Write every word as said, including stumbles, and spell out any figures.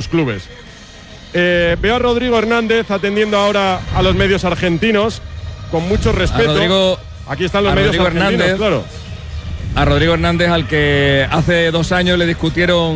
clubes. Eh, veo a Rodrigo Hernández atendiendo ahora a los medios argentinos con mucho respeto. Rodrigo, Aquí están los a medios Rodrigo argentinos, Hernández, claro. A Rodrigo Hernández, al que hace dos años le discutieron